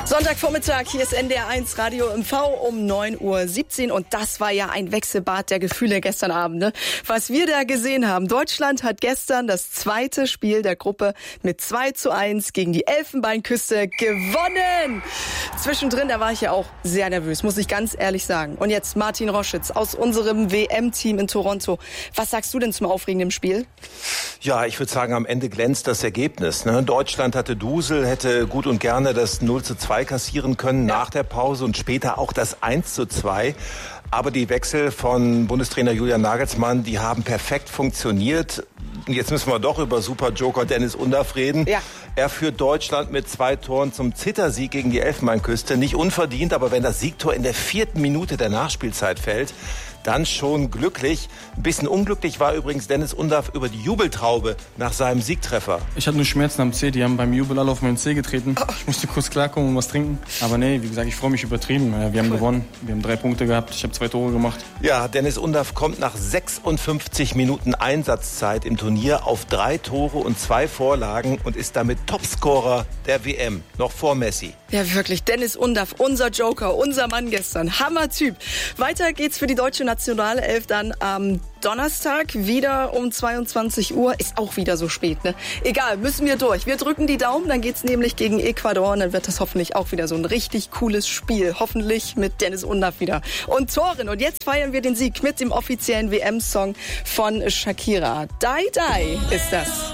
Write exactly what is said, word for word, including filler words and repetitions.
Sonntagvormittag, hier ist N D R eins Radio M V um neun Uhr siebzehn und das war ja ein Wechselbad der Gefühle gestern Abend. Ne? Was wir da gesehen haben, Deutschland hat gestern das zweite Spiel der Gruppe mit zwei zu eins gegen die Elfenbeinküste gewonnen. Zwischendrin, da war ich ja auch sehr nervös, muss ich ganz ehrlich sagen. Und jetzt Martin Roschitz aus unserem W M-Team in Toronto. Was sagst du denn zum aufregenden Spiel? Ja, ich würde sagen, am Ende glänzt das Ergebnis. Ne? Deutschland hatte Dusel, hätte gut und gerne das null zu zwei kassieren können ja. nach der Pause und später auch das eins zu zwei. Aber die Wechsel von Bundestrainer Julian Nagelsmann, die haben perfekt funktioniert. Jetzt müssen wir doch über Super-Joker Dennis Undaff reden. Ja. Er führt Deutschland mit zwei Toren zum Zittersieg gegen die Elfenbeinküste. Nicht unverdient, aber wenn das Siegtor in der vierten Minute der Nachspielzeit fällt, dann schon glücklich. Ein bisschen unglücklich war übrigens Dennis Undaff über die Jubeltraube nach seinem Siegtreffer. Ich hatte nur Schmerzen am Zeh, die haben beim Jubel alle auf meinen Zeh getreten. Ich musste kurz klarkommen und was trinken. Aber nee, wie gesagt, ich freue mich übertrieben. Wir haben gewonnen, wir haben drei Punkte gehabt, ich habe zwei Tore gemacht. Ja, Dennis Undaff kommt nach sechsundfünfzig Minuten Einsatzzeit im Turnier auf drei Tore und zwei Vorlagen und ist damit Topscorer der W M, noch vor Messi. Ja, wirklich, Dennis Undaff, unser Joker, unser Mann gestern. Hammer-Typ. Weiter geht's für die deutsche Nationalelf dann am Donnerstag wieder um zweiundzwanzig Uhr. Ist auch wieder so spät, ne? Egal, müssen wir durch. Wir drücken die Daumen, dann geht's nämlich gegen Ecuador und dann wird das hoffentlich auch wieder so ein richtig cooles Spiel. Hoffentlich mit Dennis Undaff wieder. Und Toren. Und jetzt feiern wir den Sieg mit dem offiziellen W M-Song von Shakira. Die Die ist das.